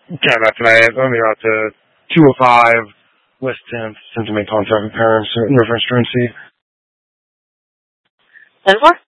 Can't about tonight. Let me out to 205 West 10th. Sent to make contact with parents in reference to NC. 10-4?